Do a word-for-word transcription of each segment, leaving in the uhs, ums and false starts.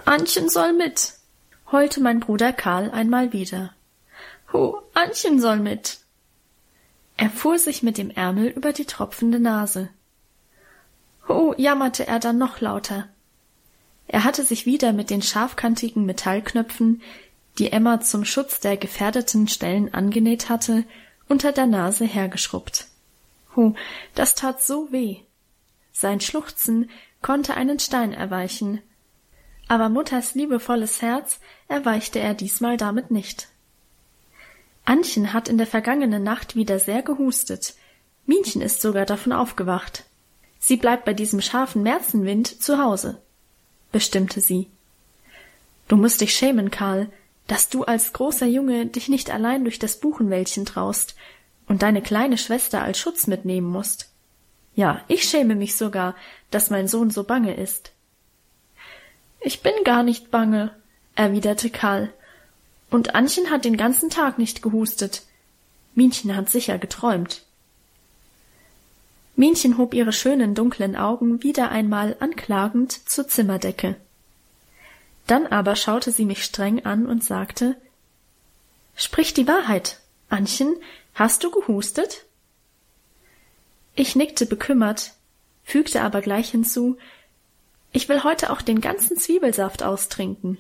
Annchen soll mit, heulte mein Bruder Karl einmal wieder. »Hu, Annchen soll mit!« Er fuhr sich mit dem Ärmel über die tropfende Nase. »Hu«, jammerte er dann noch lauter. Er hatte sich wieder mit den scharfkantigen Metallknöpfen, die Emma zum Schutz der gefährdeten Stellen angenäht hatte, unter der Nase hergeschrubbt. Hu, das tat so weh. Sein Schluchzen konnte einen Stein erweichen, aber Mutters liebevolles Herz erweichte er diesmal damit nicht. Annchen hat in der vergangenen Nacht wieder sehr gehustet. Minchen ist sogar davon aufgewacht. Sie bleibt bei diesem scharfen Märzenwind zu Hause, bestimmte sie. Du musst dich schämen, Karl, dass du als großer Junge dich nicht allein durch das Buchenwäldchen traust und deine kleine Schwester als Schutz mitnehmen musst. Ja, ich schäme mich sogar, dass mein Sohn so bange ist. Ich bin gar nicht bange, erwiderte Karl. Und Annchen hat den ganzen Tag nicht gehustet. Minchen hat sicher geträumt. Minchen hob ihre schönen dunklen Augen wieder einmal anklagend zur Zimmerdecke. Dann aber schaute sie mich streng an und sagte, »Sprich die Wahrheit, Annchen, hast du gehustet?« Ich nickte bekümmert, fügte aber gleich hinzu, »Ich will heute auch den ganzen Zwiebelsaft austrinken.«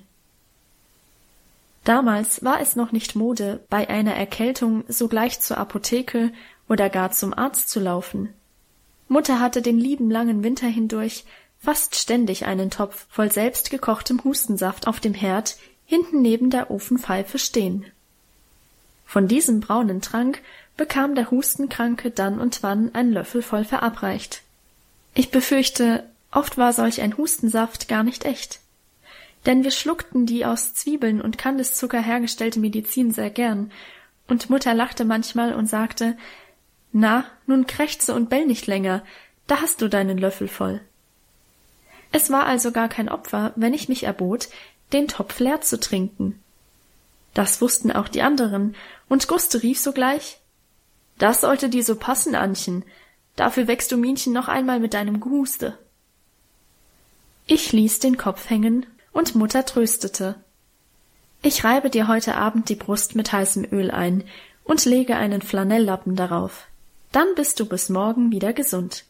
Damals war es noch nicht Mode, bei einer Erkältung sogleich zur Apotheke oder gar zum Arzt zu laufen. Mutter hatte den lieben langen Winter hindurch fast ständig einen Topf voll selbstgekochtem Hustensaft auf dem Herd hinten neben der Ofenpfeife stehen. Von diesem braunen Trank bekam der Hustenkranke dann und wann einen Löffel voll verabreicht. Ich befürchte, oft war solch ein Hustensaft gar nicht echt. Denn wir schluckten die aus Zwiebeln und Kandiszucker hergestellte Medizin sehr gern, und Mutter lachte manchmal und sagte, »Na, nun krächze und bell nicht länger, da hast du deinen Löffel voll.« Es war also gar kein Opfer, wenn ich mich erbot, den Topf leer zu trinken. Das wussten auch die anderen, und Guste rief sogleich, »Das sollte dir so passen, Annchen, dafür wächst du Minchen noch einmal mit deinem Gehuste.« Ich ließ den Kopf hängen, und Mutter tröstete. »Ich reibe dir heute Abend die Brust mit heißem Öl ein und lege einen Flanelllappen darauf. Dann bist du bis morgen wieder gesund.«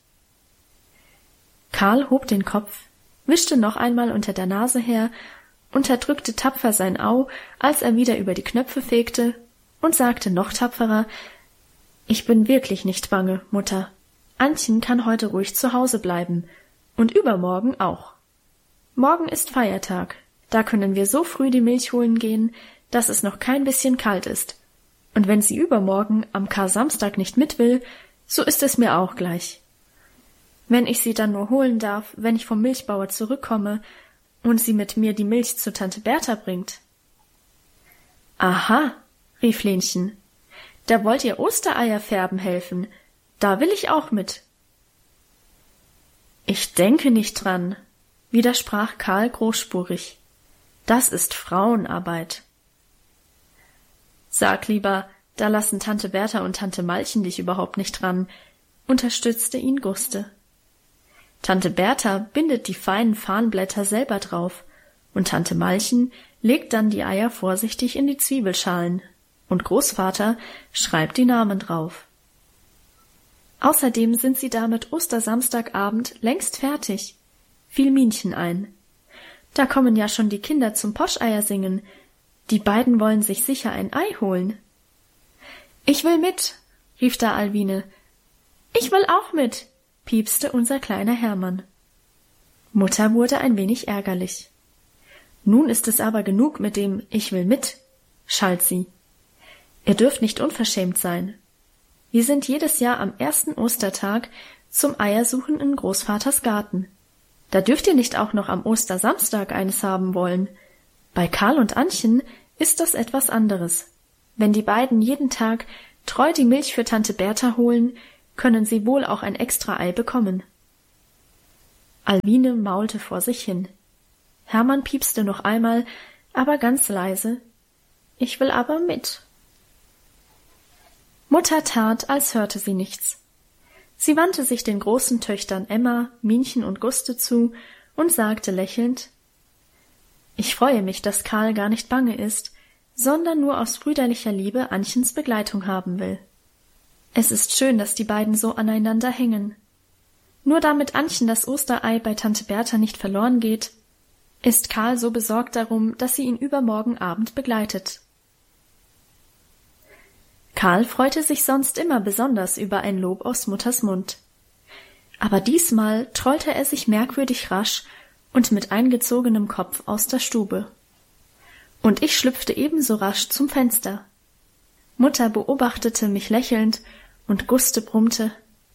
Karl hob den Kopf, wischte noch einmal unter der Nase her, unterdrückte tapfer sein Au, als er wieder über die Knöpfe fegte, und sagte noch tapferer, »Ich bin wirklich nicht bange, Mutter. Annchen kann heute ruhig zu Hause bleiben, und übermorgen auch. Morgen ist Feiertag, da können wir so früh die Milch holen gehen, dass es noch kein bisschen kalt ist. Und wenn sie übermorgen am Kar-Samstag nicht mit will, so ist es mir auch gleich. Wenn ich sie dann nur holen darf, wenn ich vom Milchbauer zurückkomme und sie mit mir die Milch zu Tante Bertha bringt.« »Aha«, rief Lenchen, »da wollt ihr Ostereier färben helfen, da will ich auch mit.« »Ich denke nicht dran«, widersprach Karl großspurig. »Das ist Frauenarbeit.« »Sag lieber, da lassen Tante Bertha und Tante Malchen dich überhaupt nicht dran«, unterstützte ihn Guste. »Tante Bertha bindet die feinen Farnblätter selber drauf, und Tante Malchen legt dann die Eier vorsichtig in die Zwiebelschalen, und Großvater schreibt die Namen drauf. Außerdem sind sie damit Ostersamstagabend längst fertig«, fiel Minchen ein. »Da kommen ja schon die Kinder zum Poscheier singen. Die beiden wollen sich sicher ein Ei holen.« »Ich will mit«, rief da Alwine. »Ich will auch mit«, piepste unser kleiner Hermann. Mutter wurde ein wenig ärgerlich. »Nun ist es aber genug mit dem »Ich will mit«, schalt sie. »Ihr dürft nicht unverschämt sein. Wir sind jedes Jahr am ersten Ostertag zum Eiersuchen in Großvaters Garten. Da dürft ihr nicht auch noch am Ostersamstag eines haben wollen. Bei Karl und Annchen ist das etwas anderes. Wenn die beiden jeden Tag treu die Milch für Tante Bertha holen, können sie wohl auch ein Extra-Ei bekommen.« Alwine maulte vor sich hin. Hermann piepste noch einmal, aber ganz leise. »Ich will aber mit.« Mutter tat, als hörte sie nichts. Sie wandte sich den großen Töchtern Emma, Minchen und Guste zu und sagte lächelnd, Ich freue mich, dass Karl gar nicht bange ist, sondern nur aus brüderlicher Liebe Annchens Begleitung haben will. Es ist schön, dass die beiden so aneinander hängen. Nur damit Annchen das Osterei bei Tante Bertha nicht verloren geht, ist Karl so besorgt darum, dass sie ihn übermorgen Abend begleitet. Karl freute sich sonst immer besonders über ein Lob aus Mutters Mund. Aber diesmal trollte er sich merkwürdig rasch und mit eingezogenem Kopf aus der Stube. Und ich schlüpfte ebenso rasch zum Fenster. Mutter beobachtete mich lächelnd und Guste brummte: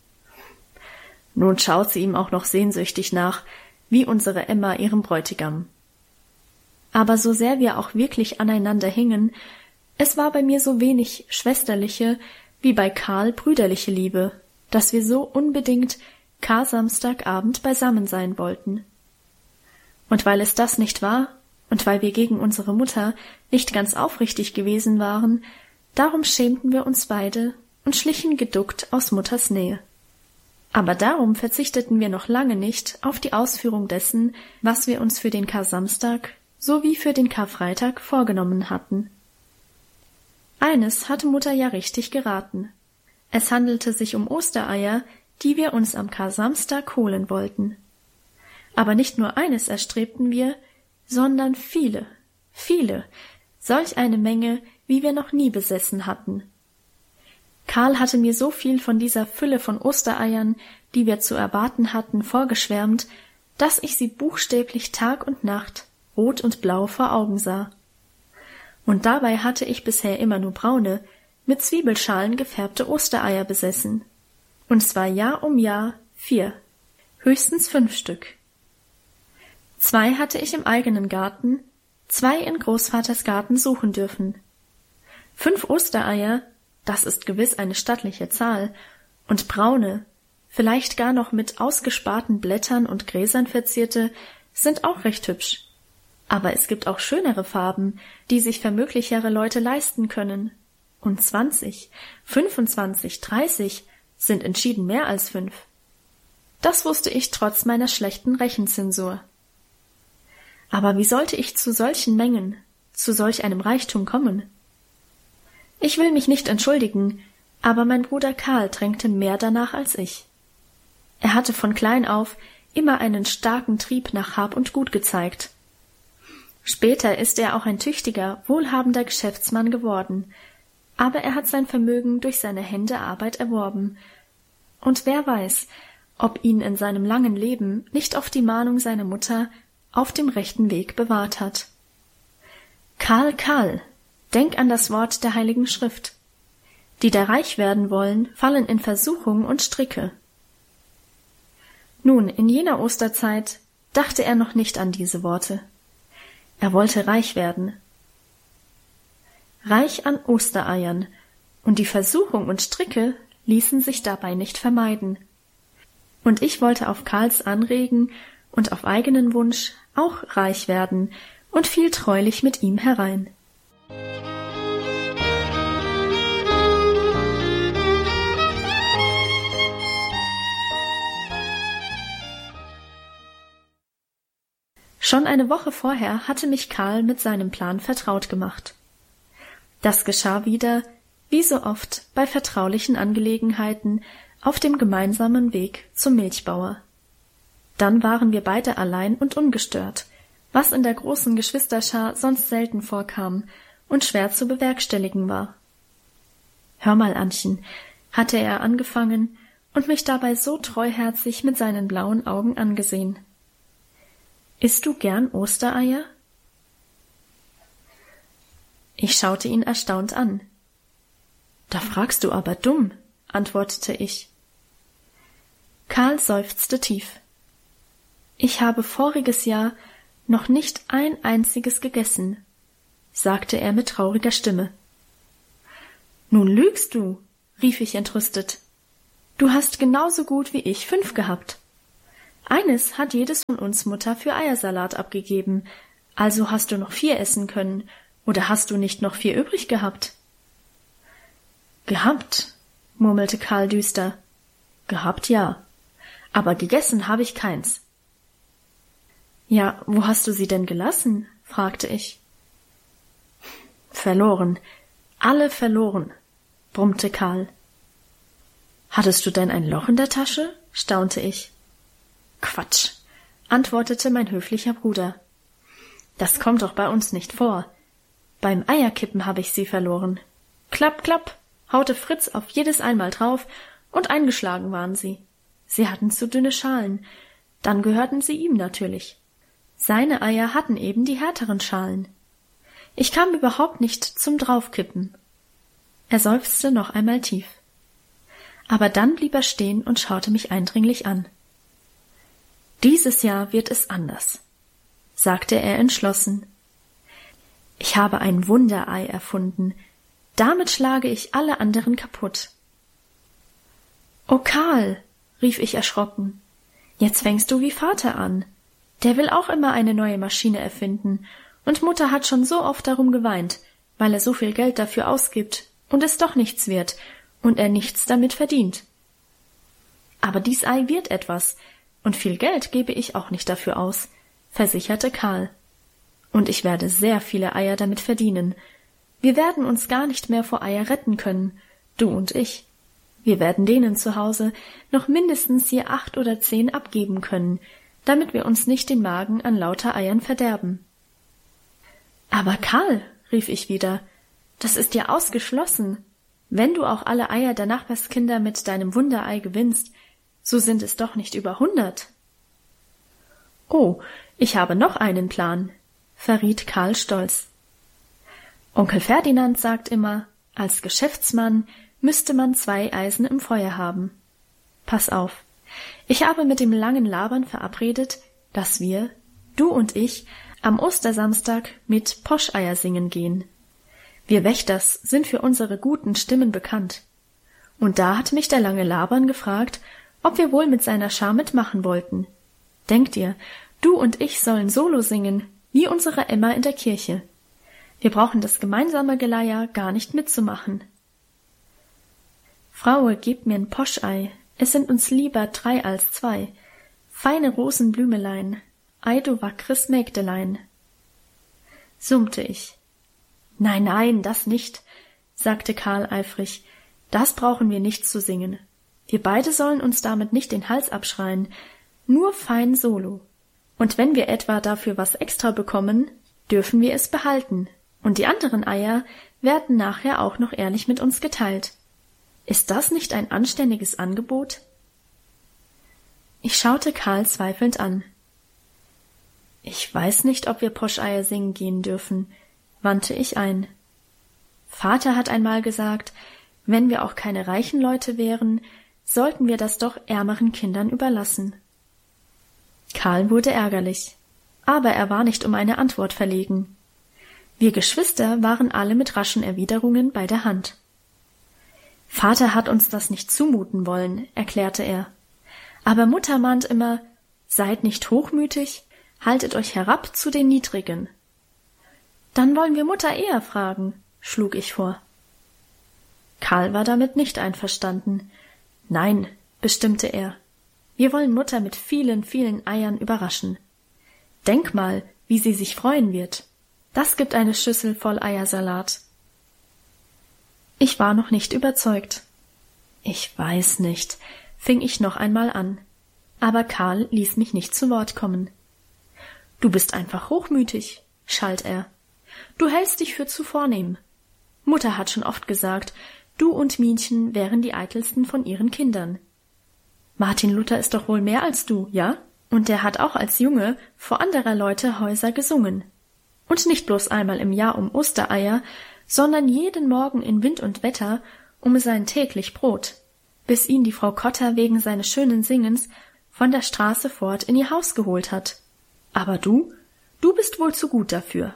Nun schaut sie ihm auch noch sehnsüchtig nach, wie unsere Emma ihrem Bräutigam. Aber so sehr wir auch wirklich aneinander hingen, es war bei mir so wenig schwesterliche wie bei Karl brüderliche Liebe, dass wir so unbedingt Kar-Samstagabend beisammen sein wollten. Und weil es das nicht war, und weil wir gegen unsere Mutter nicht ganz aufrichtig gewesen waren, darum schämten wir uns beide und schlichen geduckt aus Mutters Nähe. Aber darum verzichteten wir noch lange nicht auf die Ausführung dessen, was wir uns für den Kar-Samstag sowie für den Karfreitag vorgenommen hatten. Eines hatte Mutter ja richtig geraten. Es handelte sich um Ostereier, die wir uns am Kar-Samstag holen wollten. Aber nicht nur eines erstrebten wir, sondern viele, viele, solch eine Menge, wie wir noch nie besessen hatten. Karl hatte mir so viel von dieser Fülle von Ostereiern, die wir zu erwarten hatten, vorgeschwärmt, dass ich sie buchstäblich Tag und Nacht, rot und blau vor Augen sah. Und dabei hatte ich bisher immer nur braune, mit Zwiebelschalen gefärbte Ostereier besessen. Und zwar Jahr um Jahr vier, höchstens fünf Stück. Zwei hatte ich im eigenen Garten, zwei in Großvaters Garten suchen dürfen. Fünf Ostereier, das ist gewiss eine stattliche Zahl, und braune, vielleicht gar noch mit ausgesparten Blättern und Gräsern verzierte, sind auch recht hübsch. Aber es gibt auch schönere Farben, die sich vermöglichere Leute leisten können. Und zwanzig, fünfundzwanzig, dreißig sind entschieden mehr als fünf. Das wusste ich trotz meiner schlechten Rechenzensur. Aber wie sollte ich zu solchen Mengen, zu solch einem Reichtum kommen? Ich will mich nicht entschuldigen, aber mein Bruder Karl drängte mehr danach als ich. Er hatte von klein auf immer einen starken Trieb nach Hab und Gut gezeigt. Später ist er auch ein tüchtiger, wohlhabender Geschäftsmann geworden, aber er hat sein Vermögen durch seine Hände Arbeit erworben. Und wer weiß, ob ihn in seinem langen Leben nicht auf die Mahnung seiner Mutter auf dem rechten Weg bewahrt hat. Karl, Karl, denk an das Wort der Heiligen Schrift. Die da reich werden wollen, fallen in Versuchung und Stricke. Nun, in jener Osterzeit dachte er noch nicht an diese Worte. Er wollte reich werden. Reich an Ostereiern, und die Versuchung und Stricke ließen sich dabei nicht vermeiden. Und ich wollte auf Karls Anregen und auf eigenen Wunsch auch reich werden und fiel treulich mit ihm herein. Schon eine Woche vorher hatte mich Karl mit seinem Plan vertraut gemacht. Das geschah wieder, wie so oft bei vertraulichen Angelegenheiten, auf dem gemeinsamen Weg zum Milchbauer. Dann waren wir beide allein und ungestört, was in der großen Geschwisterschar sonst selten vorkam und schwer zu bewerkstelligen war. »Hör mal, Annchen«, hatte er angefangen und mich dabei so treuherzig mit seinen blauen Augen angesehen. »Isst du gern Ostereier?« Ich schaute ihn erstaunt an. »Da fragst du aber dumm«, antwortete ich. Karl seufzte tief. »Ich habe voriges Jahr noch nicht ein einziges gegessen«, sagte er mit trauriger Stimme. »Nun lügst du«, rief ich entrüstet. »Du hast genauso gut wie ich fünf gehabt. Eines hat jedes von uns Mutter für Eiersalat abgegeben, also hast du noch vier essen können, oder hast du nicht noch vier übrig gehabt?« »Gehabt«, murmelte Karl düster. »Gehabt, ja, aber gegessen habe ich keins.« »Ja, wo hast du sie denn gelassen?« fragte ich. Verloren, alle verloren, brummte Karl. Hattest du denn ein Loch in der Tasche? Staunte ich. Quatsch, antwortete mein höflicher Bruder. Das kommt doch bei uns nicht vor. Beim Eierkippen habe ich sie verloren. Klapp, klapp, haute Fritz auf jedes einmal drauf, und eingeschlagen waren sie. Sie hatten zu dünne Schalen, dann gehörten sie ihm natürlich. Seine Eier hatten eben die härteren Schalen. Ich kam überhaupt nicht zum Draufkippen. Er seufzte noch einmal tief. Aber dann blieb er stehen und schaute mich eindringlich an. Dieses Jahr wird es anders, sagte er entschlossen. Ich habe ein Wunderei erfunden. Damit schlage ich alle anderen kaputt. »Oh, Karl«, rief ich erschrocken, »jetzt fängst du wie Vater an. Der will auch immer eine neue Maschine erfinden, und Mutter hat schon so oft darum geweint, weil er so viel Geld dafür ausgibt und es doch nichts wird und er nichts damit verdient. Aber dies Ei wird etwas, und viel Geld gebe ich auch nicht dafür aus«, versicherte Karl. »Und ich werde sehr viele Eier damit verdienen. Wir werden uns gar nicht mehr vor Eier retten können, du und ich. Wir werden denen zu Hause noch mindestens je acht oder zehn abgeben können, damit wir uns nicht den Magen an lauter Eiern verderben.« »Aber Karl«, rief ich wieder, »das ist ja ausgeschlossen. Wenn du auch alle Eier der Nachbarskinder mit deinem Wunderei gewinnst, so sind es doch nicht über hundert.« »Oh, ich habe noch einen Plan«, verriet Karl stolz. »Onkel Ferdinand sagt immer, als Geschäftsmann müsste man zwei Eisen im Feuer haben. Pass auf, ich habe mit dem langen Labern verabredet, dass wir, du und ich, am Ostersamstag mit Poscheier singen gehen. Wir Wächters sind für unsere guten Stimmen bekannt. Und da hat mich der lange Labern gefragt, ob wir wohl mit seiner Schar mitmachen wollten. Denk dir, du und ich sollen Solo singen, wie unsere Emma in der Kirche. Wir brauchen das gemeinsame Geleier gar nicht mitzumachen.« »Fraue, gib mir ein Poschei, es sind uns lieber drei als zwei. Feine Rosenblümelein, ei du wackres Mägdelein«, summte ich. »Nein, nein, das nicht«, sagte Karl eifrig, »das brauchen wir nicht zu singen. Wir beide sollen uns damit nicht den Hals abschreien, nur fein Solo. Und wenn wir etwa dafür was extra bekommen, dürfen wir es behalten, und die anderen Eier werden nachher auch noch ehrlich mit uns geteilt. Ist das nicht ein anständiges Angebot?« Ich schaute Karl zweifelnd an. »Ich weiß nicht, ob wir Poscheier singen gehen dürfen«, wandte ich ein. »Vater hat einmal gesagt, wenn wir auch keine reichen Leute wären, sollten wir das doch ärmeren Kindern überlassen.« Karl wurde ärgerlich, aber er war nicht um eine Antwort verlegen. Wir Geschwister waren alle mit raschen Erwiderungen bei der Hand. »Vater hat uns das nicht zumuten wollen«, erklärte er. »Aber Mutter mahnt immer, seid nicht hochmütig, haltet euch herab zu den Niedrigen.« »Dann wollen wir Mutter eher fragen«, schlug ich vor. Karl war damit nicht einverstanden. »Nein«, bestimmte er, »wir wollen Mutter mit vielen, vielen Eiern überraschen. Denk mal, wie sie sich freuen wird. Das gibt eine Schüssel voll Eiersalat.« Ich war noch nicht überzeugt. »Ich weiß nicht«, fing ich noch einmal an, aber Karl ließ mich nicht zu Wort kommen. »Du bist einfach hochmütig«, schalt er. »Du hältst dich für zu vornehm. Mutter hat schon oft gesagt, du und Mienchen wären die eitelsten von ihren Kindern. Martin Luther ist doch wohl mehr als du, ja? Und der hat auch als Junge vor anderer Leute Häuser gesungen. Und nicht bloß einmal im Jahr um Ostereier, sondern jeden Morgen in Wind und Wetter um sein täglich Brot, bis ihn die Frau Kotter wegen seines schönen Singens von der Straße fort in ihr Haus geholt hat. Aber du, du bist wohl zu gut dafür.«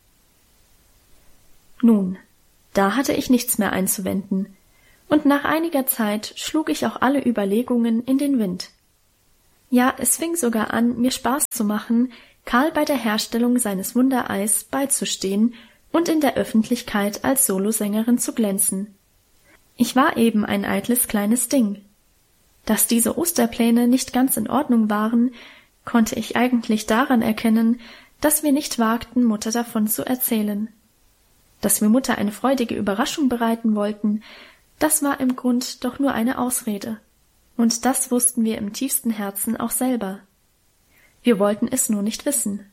Nun, da hatte ich nichts mehr einzuwenden, und nach einiger Zeit schlug ich auch alle Überlegungen in den Wind. Ja, es fing sogar an, mir Spaß zu machen, Karl bei der Herstellung seines Wundereis beizustehen und in der Öffentlichkeit als Solosängerin zu glänzen. Ich war eben ein eitles kleines Ding. Dass diese Osterpläne nicht ganz in Ordnung waren, konnte ich eigentlich daran erkennen, dass wir nicht wagten, Mutter davon zu erzählen. Dass wir Mutter eine freudige Überraschung bereiten wollten, das war im Grund doch nur eine Ausrede. Und das wussten wir im tiefsten Herzen auch selber. Wir wollten es nur nicht wissen.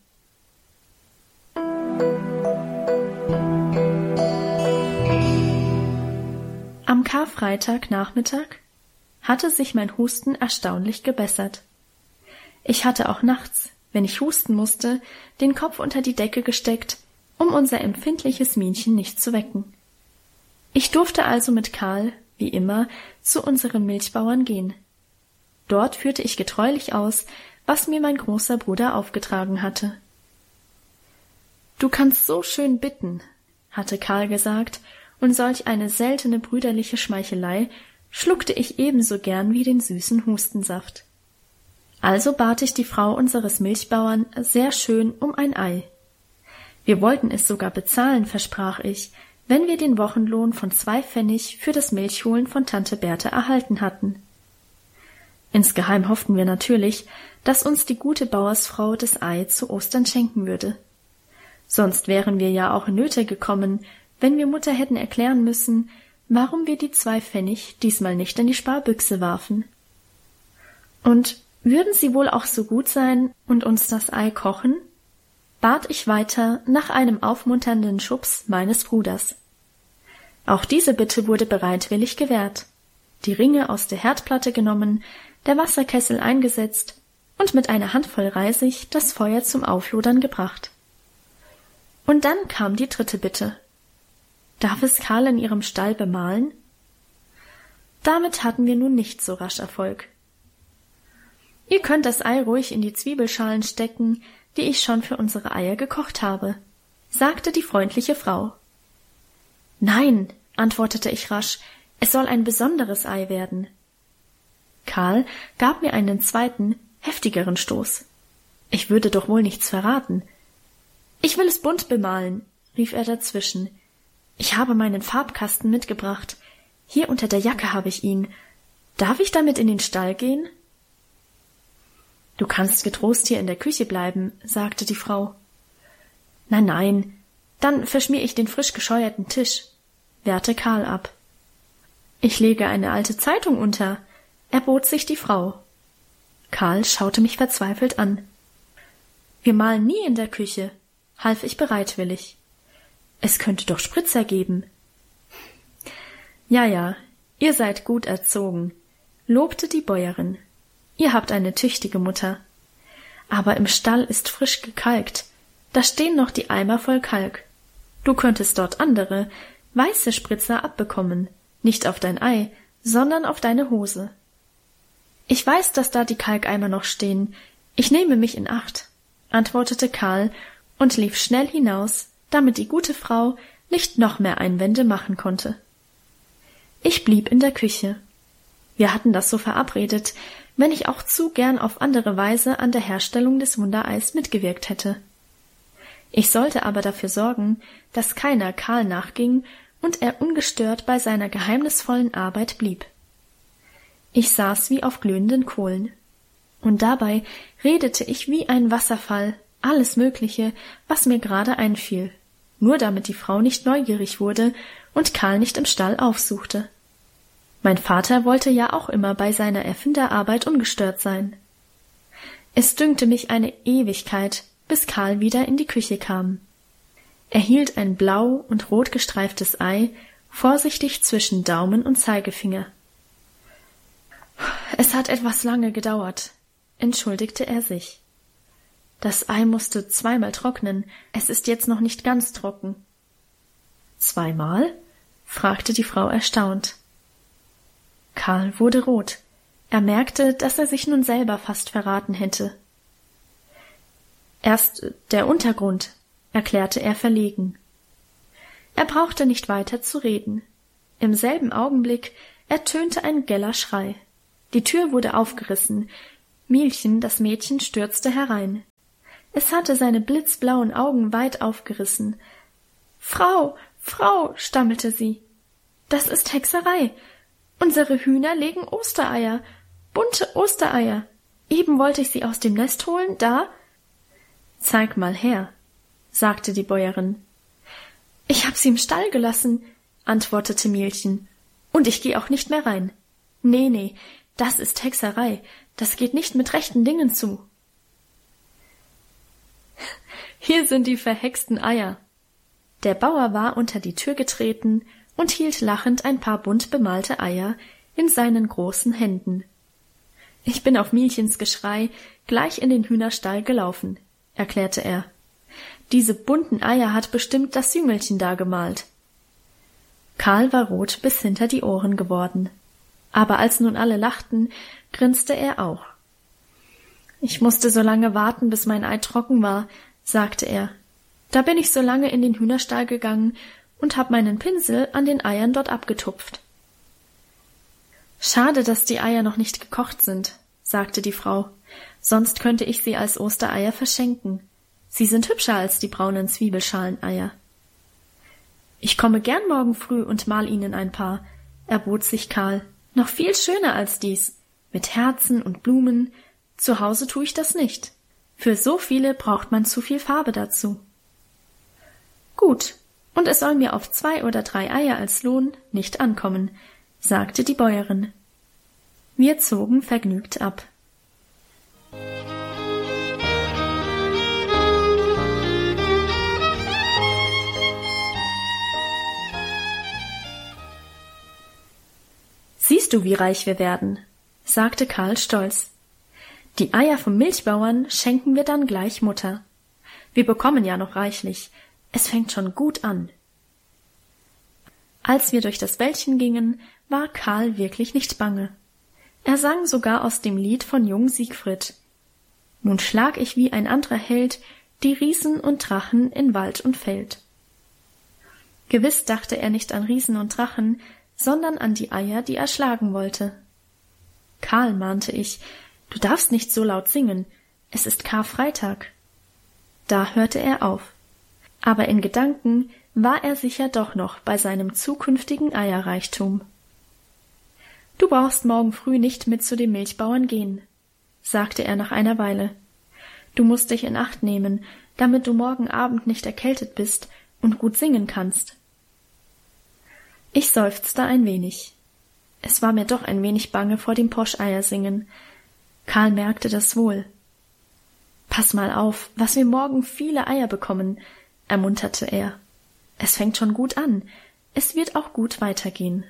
Am Karfreitagnachmittag hatte sich mein Husten erstaunlich gebessert. Ich hatte auch nachts, wenn ich husten musste, den Kopf unter die Decke gesteckt, um unser empfindliches Minchen nicht zu wecken. Ich durfte also mit Karl, wie immer, zu unserem Milchbauern gehen. Dort führte ich getreulich aus, was mir mein großer Bruder aufgetragen hatte. »Du kannst so schön bitten«, hatte Karl gesagt, und solch eine seltene brüderliche Schmeichelei schluckte ich ebenso gern wie den süßen Hustensaft. Also bat ich die Frau unseres Milchbauern sehr schön um ein Ei. Wir wollten es sogar bezahlen, versprach ich, wenn wir den Wochenlohn von zwei Pfennig für das Milchholen von Tante Berthe erhalten hatten. Insgeheim hofften wir natürlich, dass uns die gute Bauersfrau das Ei zu Ostern schenken würde. Sonst wären wir ja auch in Nöte gekommen, wenn wir Mutter hätten erklären müssen, warum wir die zwei Pfennig diesmal nicht in die Sparbüchse warfen. Und würden sie wohl auch so gut sein und uns das Ei kochen? Bat ich weiter nach einem aufmunternden Schubs meines Bruders. Auch diese Bitte wurde bereitwillig gewährt, die Ringe aus der Herdplatte genommen, der Wasserkessel eingesetzt und mit einer Handvoll Reisig das Feuer zum Auflodern gebracht. Und dann kam die dritte Bitte. Darf es Karl in ihrem Stall bemalen? Damit hatten wir nun nicht so rasch Erfolg. Ihr könnt das Ei ruhig in die Zwiebelschalen stecken, die ich schon für unsere Eier gekocht habe, sagte die freundliche Frau. Nein, antwortete ich rasch, es soll ein besonderes Ei werden. Karl gab mir einen zweiten, heftigeren Stoß. Ich würde doch wohl nichts verraten. Ich will es bunt bemalen, rief er dazwischen. Ich habe meinen Farbkasten mitgebracht. Hier unter der Jacke habe ich ihn. Darf ich damit in den Stall gehen? Du kannst getrost hier in der Küche bleiben, sagte die Frau. Nein, nein, dann verschmier ich den frisch gescheuerten Tisch, wehrte Karl ab. Ich lege eine alte Zeitung unter, erbot sich die Frau. Karl schaute mich verzweifelt an. Wir malen nie in der Küche, half ich bereitwillig. Es könnte doch Spritzer geben. Ja, ja, ihr seid gut erzogen, lobte die Bäuerin. Ihr habt eine tüchtige Mutter. Aber im Stall ist frisch gekalkt. Da stehen noch die Eimer voll Kalk. Du könntest dort andere, weiße Spritzer abbekommen, nicht auf dein Ei, sondern auf deine Hose. Ich weiß, dass da die Kalkeimer noch stehen. Ich nehme mich in Acht, antwortete Karl und lief schnell hinaus, damit die gute Frau nicht noch mehr Einwände machen konnte. Ich blieb in der Küche. Wir hatten das so verabredet, wenn ich auch zu gern auf andere Weise an der Herstellung des Wundereis mitgewirkt hätte. Ich sollte aber dafür sorgen, dass keiner Karl nachging und er ungestört bei seiner geheimnisvollen Arbeit blieb. Ich saß wie auf glühenden Kohlen, und dabei redete ich wie ein Wasserfall alles Mögliche, was mir gerade einfiel, nur damit die Frau nicht neugierig wurde und Karl nicht im Stall aufsuchte. Mein Vater wollte ja auch immer bei seiner Erfinderarbeit ungestört sein. Es dünkte mich eine Ewigkeit, bis Karl wieder in die Küche kam. Er hielt ein blau und rot gestreiftes Ei vorsichtig zwischen Daumen und Zeigefinger. Es hat etwas lange gedauert, entschuldigte er sich. Das Ei musste zweimal trocknen, es ist jetzt noch nicht ganz trocken. Zweimal? Fragte die Frau erstaunt. Karl wurde rot. Er merkte, dass er sich nun selber fast verraten hätte. Erst der Untergrund, erklärte er verlegen. Er brauchte nicht weiter zu reden. Im selben Augenblick ertönte ein geller Schrei. Die Tür wurde aufgerissen. Mielchen, das Mädchen, stürzte herein. Es hatte seine blitzblauen Augen weit aufgerissen. »Frau, Frau«, stammelte sie, »das ist Hexerei. Unsere Hühner legen Ostereier, bunte Ostereier. Eben wollte ich sie aus dem Nest holen, da...« Zeig mal her, sagte die Bäuerin. Ich hab sie im Stall gelassen, antwortete Mielchen, und ich geh auch nicht mehr rein. Nee, nee, das ist Hexerei, das geht nicht mit rechten Dingen zu. Hier sind die verhexten Eier. Der Bauer war unter die Tür getreten und hielt lachend ein paar bunt bemalte Eier in seinen großen Händen. Ich bin auf Mielchens Geschrei gleich in den Hühnerstall gelaufen, erklärte er. Diese bunten Eier hat bestimmt das Jüngelchen da gemalt. Karl war rot bis hinter die Ohren geworden. Aber als nun alle lachten, grinste er auch. Ich musste so lange warten, bis mein Ei trocken war, sagte er. Da bin ich so lange in den Hühnerstall gegangen und hab meinen Pinsel an den Eiern dort abgetupft. Schade, dass die Eier noch nicht gekocht sind, sagte die Frau, sonst könnte ich sie als Ostereier verschenken. Sie sind hübscher als die braunen Zwiebelschaleneier. Ich komme gern morgen früh und mal Ihnen ein paar, erbot sich Karl. Noch viel schöner als dies, mit Herzen und Blumen. Zu Hause tue ich das nicht. Für so viele braucht man zu viel Farbe dazu. Gut, und es soll mir auf zwei oder drei Eier als Lohn nicht ankommen, sagte die Bäuerin. Wir zogen vergnügt ab. Siehst du, wie reich wir werden, sagte Karl stolz. Die Eier vom Milchbauern schenken wir dann gleich Mutter. Wir bekommen ja noch reichlich. Es fängt schon gut an. Als wir durch das Wäldchen gingen, war Karl wirklich nicht bange. Er sang sogar aus dem Lied von Jung Siegfried. Nun schlag ich wie ein anderer Held die Riesen und Drachen in Wald und Feld. Gewiss dachte er nicht an Riesen und Drachen, sondern an die Eier, die er schlagen wollte. Karl, mahnte ich, du darfst nicht so laut singen, es ist Karfreitag. Da hörte er auf. Aber in Gedanken war er sicher doch noch bei seinem zukünftigen Eierreichtum. Du brauchst morgen früh nicht mit zu dem Milchbauern gehen, sagte er nach einer Weile. Du musst dich in Acht nehmen, damit du morgen Abend nicht erkältet bist und gut singen kannst. Ich seufzte ein wenig. Es war mir doch ein wenig bange vor dem Poscheiersingen. Karl merkte das wohl. Pass mal auf, was wir morgen viele Eier bekommen, ermunterte er. Es fängt schon gut an. Es wird auch gut weitergehen.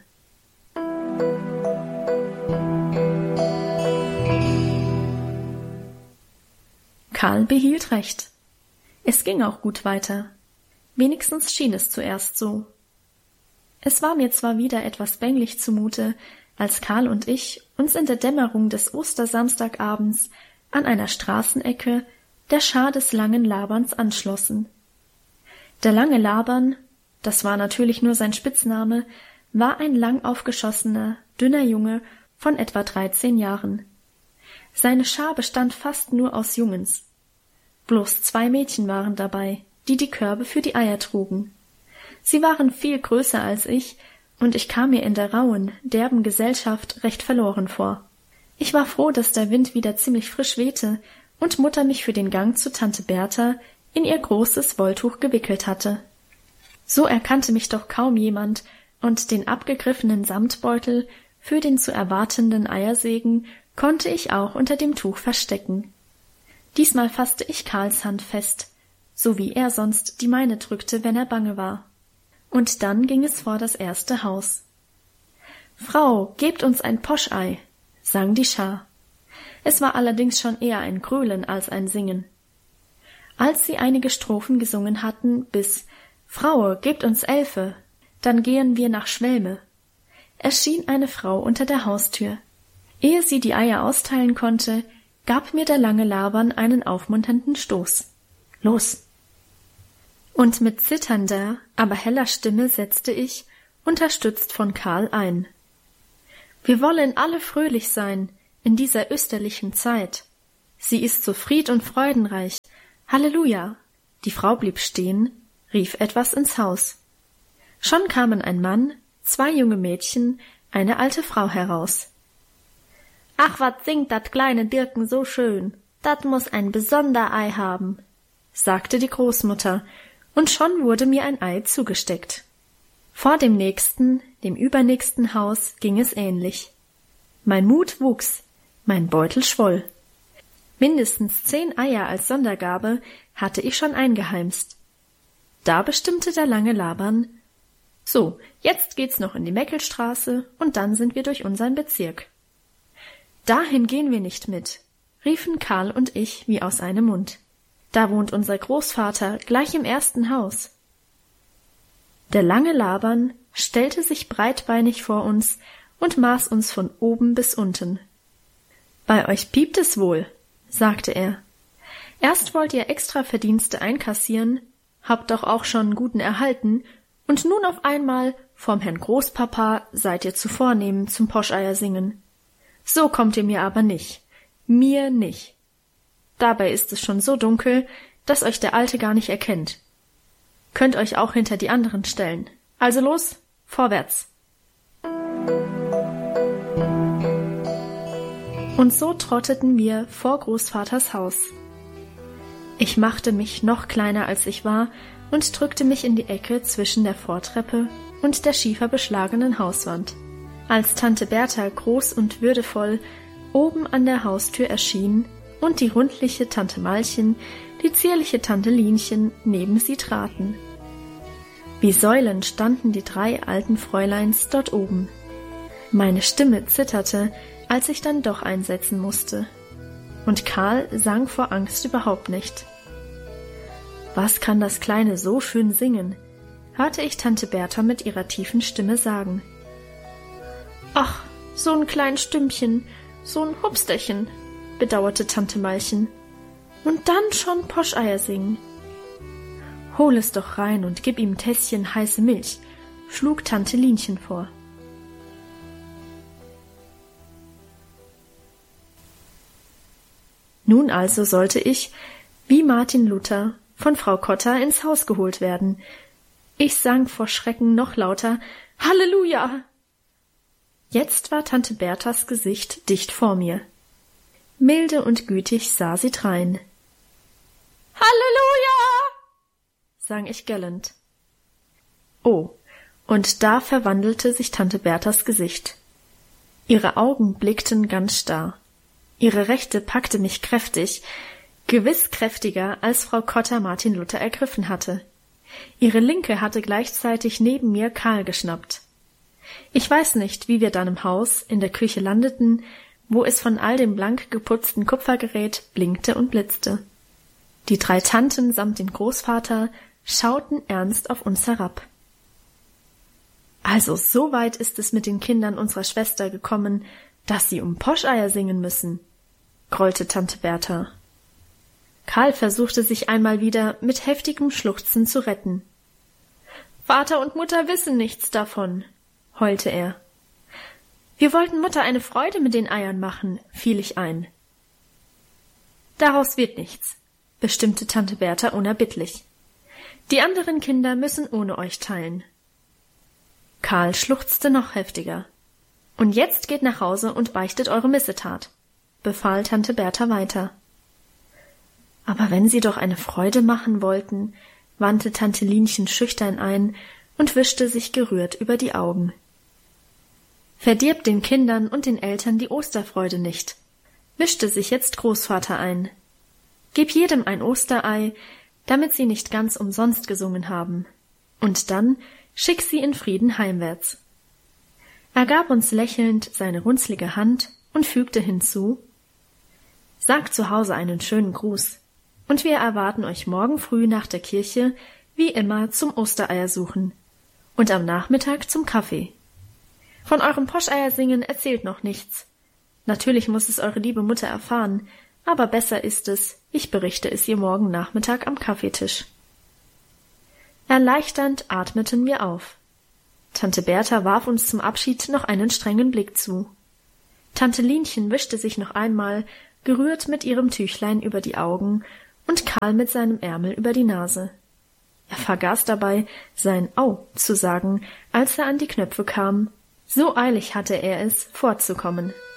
Karl behielt recht. Es ging auch gut weiter. Wenigstens schien es zuerst so. Es war mir zwar wieder etwas bänglich zumute, als Karl und ich uns in der Dämmerung des Ostersamstagabends an einer Straßenecke der Schar des langen Laberns anschlossen. Der lange Labern, das war natürlich nur sein Spitzname, war ein lang aufgeschossener, dünner Junge von etwa dreizehn Jahren. Seine Schar bestand fast nur aus Jungens. Bloß zwei Mädchen waren dabei, die die Körbe für die Eier trugen. Sie waren viel größer als ich, und ich kam mir in der rauen, derben Gesellschaft recht verloren vor. Ich war froh, dass der Wind wieder ziemlich frisch wehte und Mutter mich für den Gang zu Tante Bertha in ihr großes Wolltuch gewickelt hatte. So erkannte mich doch kaum jemand, und den abgegriffenen Samtbeutel für den zu erwartenden Eiersegen konnte ich auch unter dem Tuch verstecken. Diesmal fasste ich Karls Hand fest, so wie er sonst die meine drückte, wenn er bange war. Und dann ging es vor das erste Haus. »Frau, gebt uns ein Poschei«, sang die Schar. Es war allerdings schon eher ein Gröhlen als ein Singen. Als sie einige Strophen gesungen hatten, bis »Fraue, gebt uns Elfe, dann gehen wir nach Schwelme«, erschien eine Frau unter der Haustür. Ehe sie die Eier austeilen konnte, gab mir der lange Labern einen aufmunternden Stoß. »Los!« Und mit zitternder, aber heller Stimme setzte ich, unterstützt von Karl, ein. »Wir wollen alle fröhlich sein in dieser österlichen Zeit. Sie ist so fried- und freudenreich. Halleluja!« Die Frau blieb stehen, rief etwas ins Haus. Schon kamen ein Mann, zwei junge Mädchen, eine alte Frau heraus. »Ach, wat singt dat kleine Dirken so schön. Dat muß ein besonder Ei haben.« sagte die Großmutter, und schon wurde mir ein Ei zugesteckt. Vor dem nächsten, dem übernächsten Haus ging es ähnlich. Mein Mut wuchs, mein Beutel schwoll. Mindestens zehn Eier als Sondergabe hatte ich schon eingeheimst. Da bestimmte der lange Laban: So, jetzt geht's noch in die Meckelstraße und dann sind wir durch unseren Bezirk. Dahin gehen wir nicht mit, riefen Karl und ich wie aus einem Mund. Da wohnt unser Großvater gleich im ersten Haus. Der lange Laban stellte sich breitbeinig vor uns und maß uns von oben bis unten. Bei euch piept es wohl, sagte er. Erst wollt ihr extra Verdienste einkassieren, habt doch auch schon guten erhalten, und nun auf einmal vom Herrn Großpapa seid ihr zu vornehm zum Poscheier singen. So kommt ihr mir aber nicht, mir nicht. Dabei ist es schon so dunkel, dass euch der Alte gar nicht erkennt. Könnt euch auch hinter die anderen stellen. Also los, vorwärts. Und so trotteten wir vor Großvaters Haus. Ich machte mich noch kleiner als ich war und drückte mich in die Ecke zwischen der Vortreppe und der schieferbeschlagenen Hauswand. Als Tante Bertha groß und würdevoll oben an der Haustür erschien und die rundliche Tante Malchen, die zierliche Tante Linchen neben sie traten. Wie Säulen standen die drei alten Fräuleins dort oben. Meine Stimme zitterte, als ich dann doch einsetzen musste. Und Karl sang vor Angst überhaupt nicht. Was kann das Kleine so schön singen? Hörte ich Tante Bertha mit ihrer tiefen Stimme sagen. Ach, so ein klein Stimmchen, so ein Hupsterchen, bedauerte Tante Malchen. Und dann schon Poscheier singen. Hol es doch rein und gib ihm Tässchen heiße Milch, schlug Tante Linchen vor. Nun also sollte ich, wie Martin Luther, von Frau Cotta ins Haus geholt werden. Ich sang vor Schrecken noch lauter Halleluja! Jetzt war Tante Berthas Gesicht dicht vor mir. Milde und gütig sah sie drein. Halleluja! sang ich gellend. Oh, und da verwandelte sich Tante Berthas Gesicht. Ihre Augen blickten ganz starr. Ihre Rechte packte mich kräftig, gewiss kräftiger, als Frau Cotta Martin Luther ergriffen hatte. Ihre Linke hatte gleichzeitig neben mir Karl geschnappt. Ich weiß nicht, wie wir dann im Haus, in der Küche landeten, wo es von all dem blank geputzten Kupfergerät blinkte und blitzte. Die drei Tanten samt dem Großvater schauten ernst auf uns herab. Also so weit ist es mit den Kindern unserer Schwester gekommen, dass sie um Poscheier singen müssen, grollte Tante Bertha. Karl versuchte sich einmal wieder mit heftigem Schluchzen zu retten. Vater und Mutter wissen nichts davon, heulte er. Wir wollten Mutter eine Freude mit den Eiern machen, fiel ich ein. Daraus wird nichts, bestimmte Tante Bertha unerbittlich. Die anderen Kinder müssen ohne euch teilen. Karl schluchzte noch heftiger. Und jetzt geht nach Hause und beichtet eure Missetat, befahl Tante Bertha weiter. Aber wenn sie doch eine Freude machen wollten, wandte Tante Linchen schüchtern ein und wischte sich gerührt über die Augen. Verdirbt den Kindern und den Eltern die Osterfreude nicht, mischte sich jetzt Großvater ein. Gib jedem ein Osterei, damit sie nicht ganz umsonst gesungen haben, und dann schick sie in Frieden heimwärts. Er gab uns lächelnd seine runzlige Hand und fügte hinzu: Sagt zu Hause einen schönen Gruß, und wir erwarten euch morgen früh nach der Kirche wie immer zum Ostereiersuchen und am Nachmittag zum Kaffee. Von eurem Poscheiersingen erzählt noch nichts. Natürlich muss es eure liebe Mutter erfahren, aber besser ist es, ich berichte es ihr morgen Nachmittag am Kaffeetisch. Erleichternd atmeten wir auf. Tante Bertha warf uns zum Abschied noch einen strengen Blick zu. Tante Linchen wischte sich noch einmal, gerührt mit ihrem Tüchlein über die Augen und Karl mit seinem Ärmel über die Nase. Er vergaß dabei, sein Au zu sagen, als er an die Knöpfe kam. So eilig hatte er es, fortzukommen.